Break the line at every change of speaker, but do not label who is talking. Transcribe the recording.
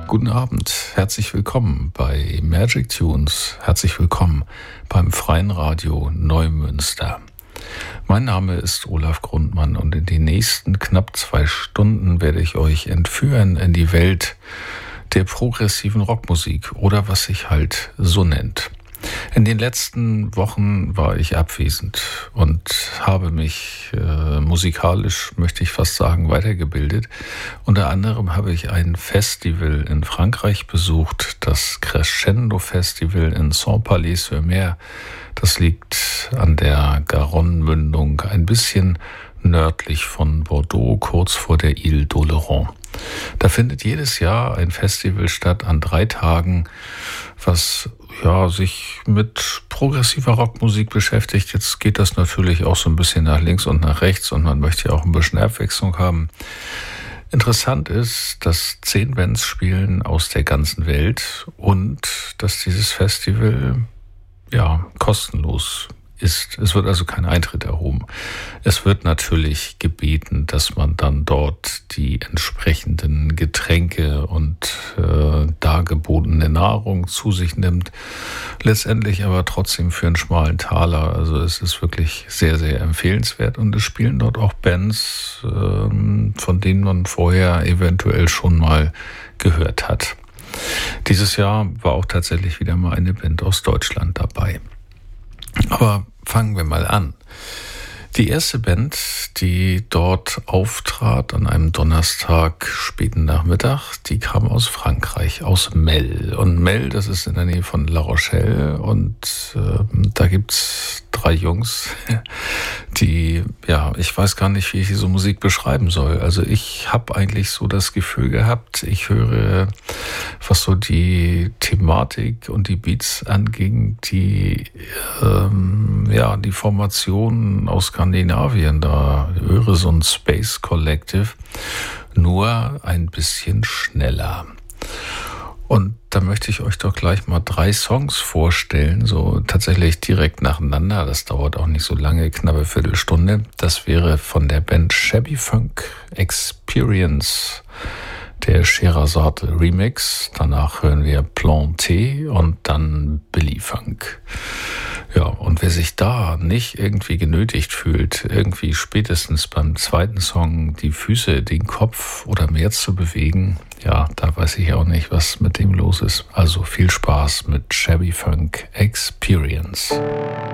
Guten Abend, herzlich willkommen bei Magic Tunes, herzlich willkommen beim Freien Radio Neumünster. Mein Name ist Olaf Grundmann und in den nächsten knapp 2 Stunden werde ich euch entführen in die Welt der progressiven Rockmusik oder was sich halt so nennt. In den letzten Wochen war ich abwesend und habe mich musikalisch, möchte ich fast sagen, weitergebildet. Unter anderem habe ich ein Festival in Frankreich besucht, das Crescendo Festival in Saint-Palais-sur-Mer. Das liegt an der Garonne-Mündung, ein bisschen nördlich von Bordeaux, kurz vor der Ile d'Oléron. Da findet jedes Jahr ein Festival statt an 3 Tagen, was sich mit progressiver Rockmusik beschäftigt. Jetzt geht das natürlich auch so ein bisschen nach links und nach rechts und man möchte ja auch ein bisschen Abwechslung haben. Interessant ist, dass 10 Bands spielen aus der ganzen Welt und dass dieses Festival kostenlos ist. Es wird also kein Eintritt erhoben. Es wird natürlich gebeten, dass man dann dort die entsprechenden Getränke und dargebotene Nahrung zu sich nimmt. Letztendlich aber trotzdem für einen schmalen Taler. Also es ist wirklich sehr, sehr empfehlenswert und es spielen dort auch Bands, von denen man vorher eventuell schon mal gehört hat. Dieses Jahr war auch tatsächlich wieder mal eine Band aus Deutschland dabei. Aber fangen wir mal an. Die erste Band, die dort auftrat an einem Donnerstag späten Nachmittag, die kam aus Frankreich, aus Melle. Und Melle, das ist in der Nähe von La Rochelle und da gibt's 3 Jungs, die, ich weiß gar nicht, wie ich diese Musik beschreiben soll. Also ich habe eigentlich so das Gefühl gehabt, ich höre, was so die Thematik und die Beats anging, die Formation aus Skandinavien, da höre so ein Space Collective, nur ein bisschen schneller. Und da möchte ich euch doch gleich mal 3 Songs vorstellen, so tatsächlich direkt nacheinander. Das dauert auch nicht so lange, knappe Viertelstunde. Das wäre von der Band Shabby Funk Experience, der Scheherazade Remix. Danach hören wir Plan T und dann Billy Funk. Ja, und wer sich da nicht irgendwie genötigt fühlt, irgendwie spätestens beim 2. Song die Füße, den Kopf oder mehr zu bewegen, da weiß ich auch nicht, was mit dem los ist. Also viel Spaß mit Shabby Funk Experience.